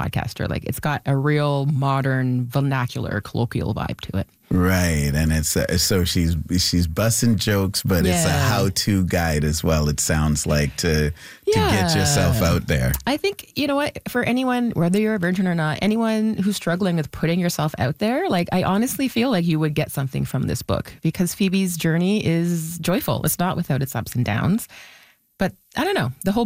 podcaster. Like it's got a real modern vernacular colloquial vibe to it. Right. And it's so she's busting jokes, but it's a how-to guide as well, it sounds like, to get yourself out there. I think, you know what, for anyone, whether you're a virgin or not, anyone who's struggling with putting yourself out there, like I honestly feel like you would get something from this book because Phoebe's journey is joyful. It's not without its ups and downs. But I don't know, the whole